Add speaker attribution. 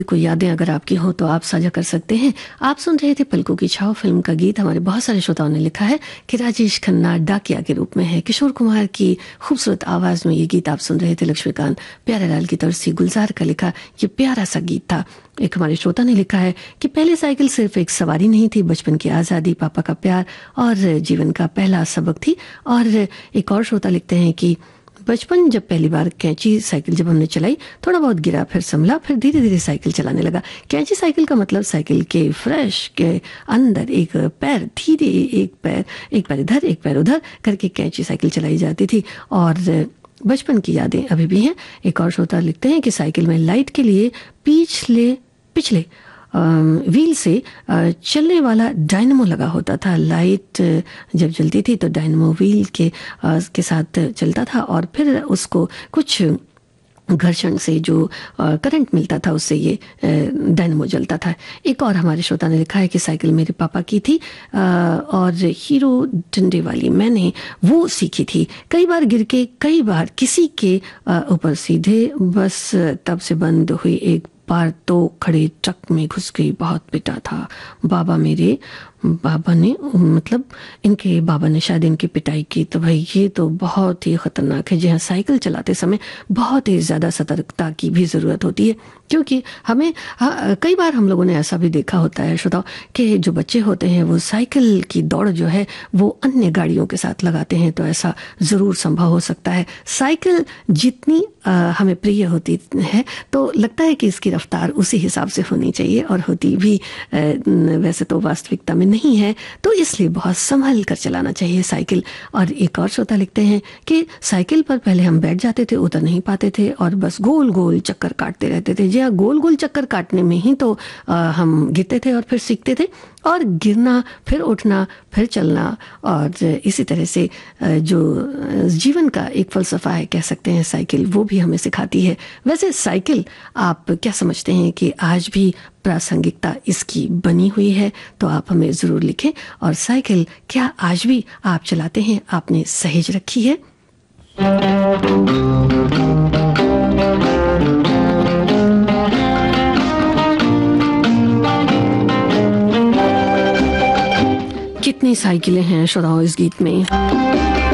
Speaker 1: कोई यादें अगर आपकी हो तो आप साझा कर सकते हैं। आप सुन रहे थे पलकों की छाव फिल्म का गीत। हमारे बहुत सारे श्रोताओं ने लिखा है कि राजेश खन्ना डाकिया के रूप में है। किशोर कुमार की खूबसूरत आवाज में ये गीत आप सुन रहे थे। लक्ष्मीकांत प्यारेलाल की तरफ से गुलजार का लिखा ये प्यारा सा गीत था। एक हमारे श्रोता ने लिखा है कि पहली साइकिल सिर्फ एक सवारी नहीं थी, बचपन की आज़ादी, पापा का प्यार और जीवन का पहला सबक थी। और एक और श्रोता लिखते हैं कि बचपन जब पहली बार कैंची साइकिल जब हमने चलाई, थोड़ा बहुत गिरा, फिर संभला, फिर धीरे धीरे साइकिल चलाने लगा। कैंची साइकिल का मतलब साइकिल के फ्रेश के अंदर एक पैर धीरे, एक पैर इधर एक पैर उधर करके कैंची साइकिल चलाई जाती थी। और बचपन की यादें अभी भी हैं। एक और श्रोता लिखते हैं कि साइकिल में लाइट के लिए पिछले व्हील से चलने वाला डायनमो लगा होता था। लाइट जब जलती थी तो डायनमो व्हील के साथ चलता था और फिर उसको कुछ घर्षण से जो करंट मिलता था उससे ये डायनमो जलता था। एक और हमारे श्रोता ने लिखा है कि साइकिल मेरे पापा की थी और हीरो डंडे वाली मैंने वो सीखी थी। कई बार गिर के, कई बार किसी के ऊपर सीधे, बस तब से बंद हुई, एक बार तो खड़े ट्रक में घुस गई, बहुत पिटा था। इनके बाबा ने शायद इनकी पिटाई की। तो भाई ये तो बहुत ही खतरनाक है। जी हाँ, साइकिल चलाते समय बहुत ही ज़्यादा सतर्कता की भी ज़रूरत होती है, क्योंकि हमें कई बार हम लोगों ने ऐसा भी देखा होता है श्रोताओ कि जो बच्चे होते हैं वो साइकिल की दौड़ जो है वो अन्य गाड़ियों के साथ लगाते हैं। तो ऐसा ज़रूर संभव हो सकता है। साइकिल जितनी हमें प्रिय होती है तो लगता है कि इसकी रफ्तार उसी हिसाब से होनी चाहिए, और होती भी वैसे तो वास्तविकता में नहीं है। तो इसलिए बहुत संभल कर चलाना चाहिए साइकिल। और एक और श्रोता लिखते हैं कि साइकिल पर पहले हम बैठ जाते थे, उतर नहीं पाते थे और बस गोल गोल चक्कर काटते रहते थे। जी हाँ, गोल गोल चक्कर काटने में ही तो हम गिरते थे और फिर सीखते थे, और गिरना, फिर उठना, फिर चलना, और इसी तरह से जो जीवन का एक फलसफा है कह सकते हैं साइकिल, वो भी हमें सिखाती है। वैसे साइकिल आप क्या समझते हैं कि आज भी प्रासंगिकता इसकी बनी हुई है? तो आप हमें ज़रूर लिखें। और साइकिल क्या आज भी आप चलाते हैं, आपने सहेज रखी है? कितनी साइकिलें हैं श्रोताओ इस गीत में।